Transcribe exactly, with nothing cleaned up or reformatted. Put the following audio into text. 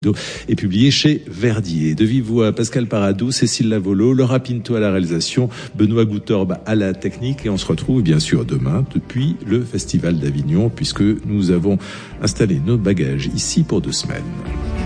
est publié chez Verdier. De vive voix, Pascal Paradou, Cécile Lavolo, Laura Pinto à la réalisation, Benoît Goutorbe à la technique, et on se retrouve bien sûr demain depuis le Festival d'Avignon, puisque nous avons installé nos bagages ici pour deux semaines.